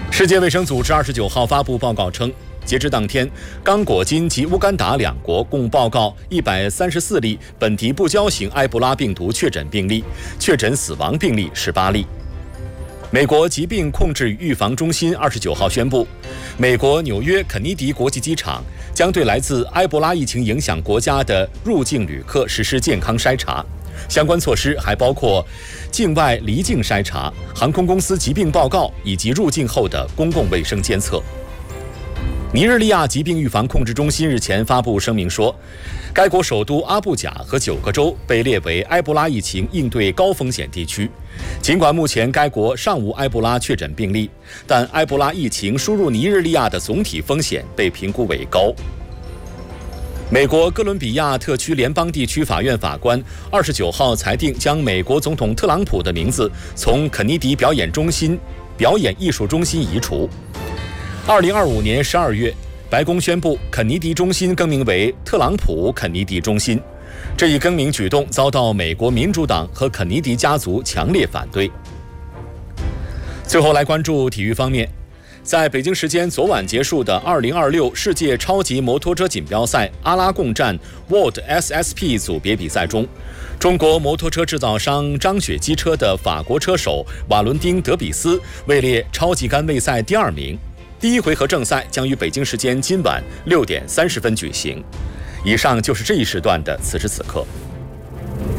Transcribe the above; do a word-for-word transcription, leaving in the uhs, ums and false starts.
世界卫生组织二十九号发布报告称，截至当天，刚果金及乌干达两国共报告一百三十四例本地不交型埃博拉病毒确诊病例，确诊死亡病例十八例。美国疾病控制与预防中心二十九号宣布，美国纽约肯尼迪国际机场将对来自埃博拉疫情影响国家的入境旅客实施健康筛查。相关措施还包括境外离境筛查、航空公司疾病报告以及入境后的公共卫生监测。尼日利亚疾病预防控制中心日前发布声明说，该国首都阿布贾和九个州被列为埃博拉疫情应对高风险地区。尽管目前该国尚无埃博拉确诊病例，但埃博拉疫情输入尼日利亚的总体风险被评估为高。美国哥伦比亚特区联邦地区法院法官二十九号裁定，将美国总统特朗普的名字从肯尼迪表演中心、表演艺术中心移除。二零二五年十二月，白宫宣布肯尼迪中心更名为特朗普肯尼迪中心。这一更名举动遭到美国民主党和肯尼迪家族强烈反对。最后来关注体育方面。在北京时间昨晚结束的二零二六世界超级摩托车锦标赛阿拉贡站 World S S P 组别比赛中，中国摩托车制造商张雪机车的法国车手瓦伦丁·德比斯位列超级杆位赛第二名。第一回合正赛将于北京时间今晚六点三十分举行。以上就是这一时段的此时此刻。